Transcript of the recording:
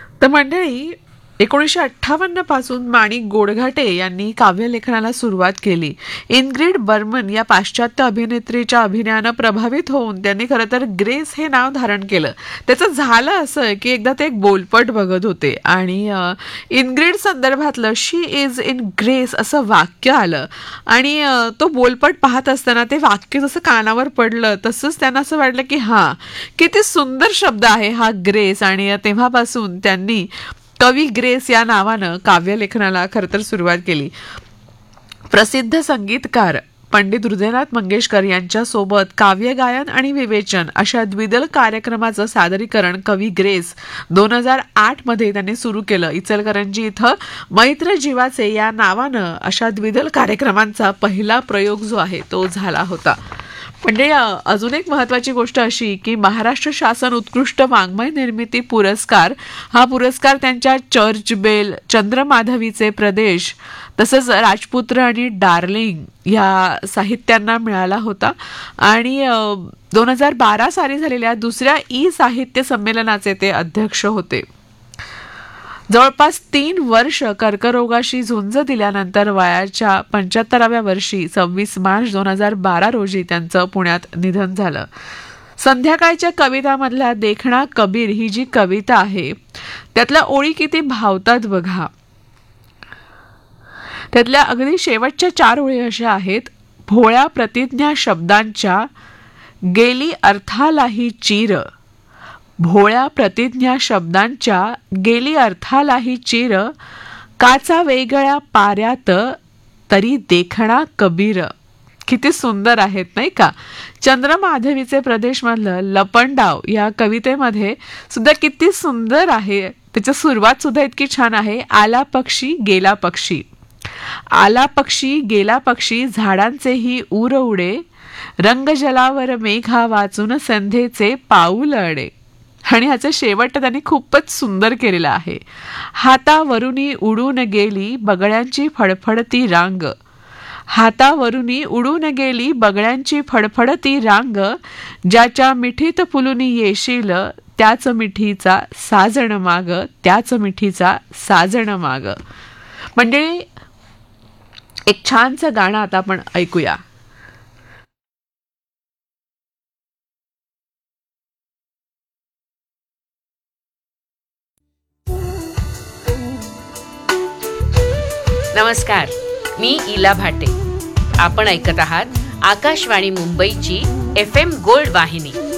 तर मंडळी, 1958 पासून माणिक गोडघाटे यांनी काव्यलेखनाला सुरुवात केली. इनग्रिड बर्मन या पाश्चात्य अभिनेत्रीच्या अभिनयानं प्रभावित होऊन त्यांनी खरं तर ग्रेस हे नाव धारण केलं. त्याचं झालं असं की एकदा ते एक बोलपट बघत होते आणि इनग्रिड संदर्भातलं शी इज इन ग्रेस असं वाक्य आलं आणि तो बोलपट पाहत असताना ते वाक्य जसं कानावर पडलं तसंच त्यांना असं वाटलं की हां, किती सुंदर शब्द आहे हा ग्रेस. आणि तेव्हापासून त्यांनी कवी ग्रेस या नावानं काव्यलेखनाला खरं तर सुरुवात केली. प्रसिद्ध संगीतकार पंडित हृदयनाथ मंगेशकर यांच्यासोबत काव्यगायन आणि विवेचन अशा द्विदल कार्यक्रमाचं सादरीकरण कवी ग्रेस 2008 मध्ये त्यांनी सुरू केलं. इचलकरंजी इथं मैत्र जीवाचे या नावानं अशा द्विदल कार्यक्रमांचा पहिला प्रयोग जो आहे तो झाला होता. म्हणजे अजून एक महत्त्वाची गोष्ट अशी की महाराष्ट्र शासन उत्कृष्ट वाङ्मय निर्मिती पुरस्कार हा पुरस्कार त्यांच्या चर्च बेल, चंद्रमाधवीचे प्रदेश तसंच राजपुत्र आणि डार्लिंग या साहित्यांना मिळाला होता. आणि 2012 साली झालेल्या दुसऱ्या ई साहित्य संमेलनाचे ते अध्यक्ष होते. जवळपास 3 वर्ष कर्करोगाशी झुंज दिल्यानंतर वयाच्या 75व्या वर्षी 26 मार्च 2012 रोजी त्यांचं पुण्यात निधन झालं. संध्याकाळच्या कवितामधल्या देखणा कबीर ही जी कविता आहे त्यातल्या ओळी किती भावतात बघा. त्यातल्या अगदी शेवटच्या 4 ओळी अशा आहेत. भोळ्या प्रतिज्ञा शब्दांच्या गेली अर्थालाही चीर, भोळ्या प्रतिज्ञा शब्दांच्या गेली अर्थालाही चीर, काचा वेगळ्या पाऱ्यात तरी देखणा कबीर. किती सुंदर आहेत नाही का. चंद्रमाधवीचे प्रदेशमधलं लपंडाव या कवितेमध्ये सुद्धा किती सुंदर आहे. त्याची सुरुवात सुद्धा इतकी छान आहे. आला पक्षी गेला पक्षी, आला पक्षी गेला पक्षी, झाडांचेही ऊर उडे, रंग जलावर मेघा वाचून संध्येचे पाऊल अडे. आणि ह्याचं शेवट त्यांनी खूपच सुंदर केलेलं आहे. हातावरुनी उडून गेली बगळ्यांची फडफडती रांग, हातावरुनी उडून गेली बगळ्यांची फडफडती रांग, ज्याच्या मिठीत फुलून येशील त्याच मिठीचा साजण माग, त्याच मिठीचा साजण माग. म्हणजे एक छानसं गाणं आता आपण ऐकूया. नमस्कार, मी इला भाटे. आपण ऐकत आहात आकाशवाणी मुंबईची FM गोल्ड वाहिनी.